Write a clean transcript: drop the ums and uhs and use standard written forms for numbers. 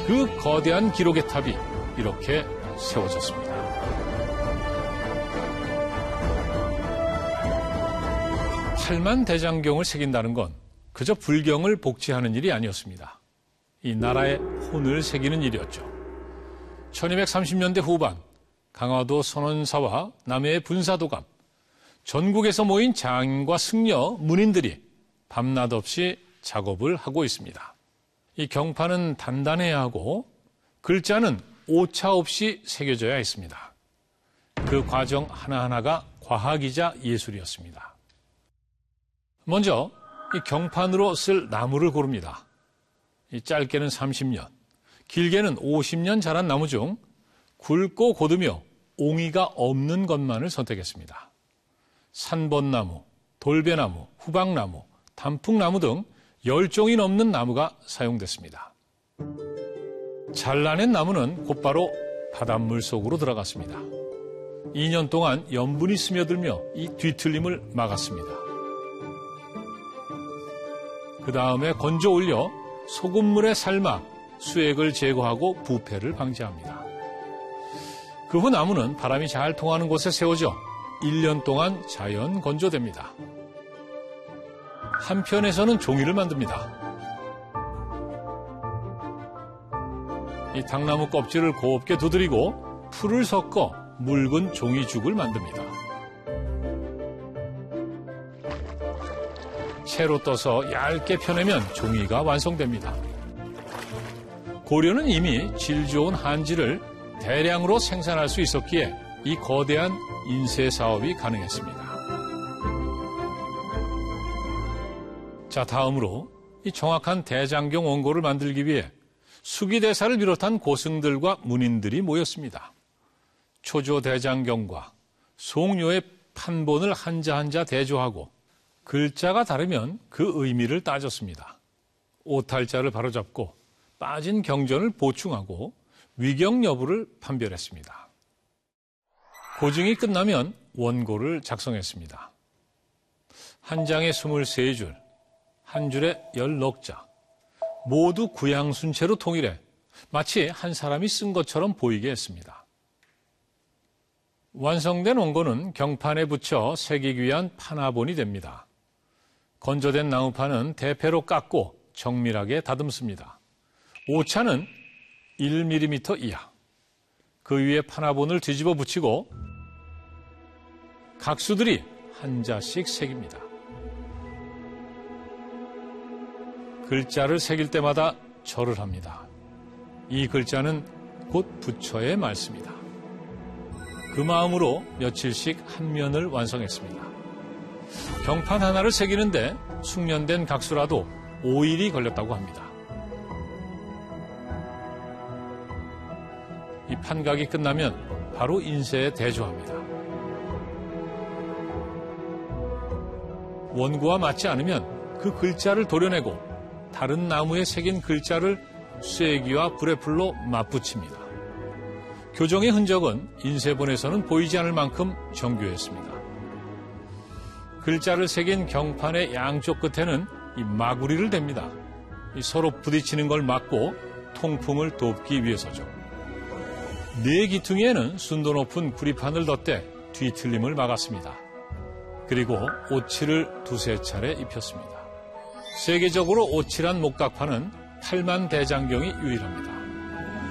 그 거대한 기록의 탑이 이렇게 세워졌습니다. 팔만대장경을 새긴다는 건 그저 불경을 복제하는 일이 아니었습니다. 이 나라의 혼을 새기는 일이었죠. 1230년대 후반 강화도 선원사와 남해의 분사도감, 전국에서 모인 장인과 승려, 문인들이 밤낮 없이 작업을 하고 있습니다. 이 경판은 단단해야 하고 글자는 오차 없이 새겨져야 했습니다. 그 과정 하나하나가 과학이자 예술이었습니다. 먼저 이 경판으로 쓸 나무를 고릅니다. 이 짧게는 30년, 길게는 50년 자란 나무 중 굵고 고두며 옹이가 없는 것만을 선택했습니다. 산번나무, 돌배나무, 후박나무, 단풍나무 등 10종이 넘는 나무가 사용됐습니다. 잘라낸 나무는 곧바로 바닷물 속으로 들어갔습니다. 2년 동안 염분이 스며들며 이 뒤틀림을 막았습니다. 그 다음에 건져 올려 소금물에 삶아 수액을 제거하고 부패를 방지합니다. 그 후 나무는 바람이 잘 통하는 곳에 세워져 1년 동안 자연 건조됩니다. 한편에서는 종이를 만듭니다. 이 당나무 껍질을 곱게 두드리고 풀을 섞어 묽은 종이죽을 만듭니다. 채로 떠서 얇게 펴내면 종이가 완성됩니다. 고려는 이미 질 좋은 한지를 대량으로 생산할 수 있었기에 이 거대한 인쇄 사업이 가능했습니다. 자, 다음으로 이 정확한 대장경 원고를 만들기 위해 수기대사를 비롯한 고승들과 문인들이 모였습니다. 초조 대장경과 송료의 판본을 한자 한자 대조하고 글자가 다르면 그 의미를 따졌습니다. 오탈자를 바로잡고 빠진 경전을 보충하고 위경 여부를 판별했습니다. 고증이 끝나면 원고를 작성했습니다. 한 장에 23줄, 한 줄에 10넉자, 모두 구양순체로 통일해 마치 한 사람이 쓴 것처럼 보이게 했습니다. 완성된 원고는 경판에 붙여 새기기 위한 판화본이 됩니다. 건조된 나무판은 대패로 깎고 정밀하게 다듬습니다. 오차는 1mm 이하. 그 위에 판화본을 뒤집어 붙이고 각수들이 한자씩 새깁니다. 글자를 새길 때마다 절을 합니다. 이 글자는 곧 부처의 말씀이다. 그 마음으로 며칠씩 한 면을 완성했습니다. 경판 하나를 새기는데 숙련된 각수라도 5일이 걸렸다고 합니다. 이 판각이 끝나면 바로 인쇄에 대조합니다. 원고와 맞지 않으면 그 글자를 도려내고 다른 나무에 새긴 글자를 쇠기와 브레풀로 맞붙입니다. 교정의 흔적은 인쇄본에서는 보이지 않을 만큼 정교했습니다. 글자를 새긴 경판의 양쪽 끝에는 이 마구리를 댑니다. 서로 부딪히는 걸 막고 통풍을 돕기 위해서죠. 네 기퉁이에는 순도 높은 구리판을 덧대 뒤틀림을 막았습니다. 그리고 오칠을 두세 차례 입혔습니다. 세계적으로 오칠한 목각판은 팔만대장경이 유일합니다.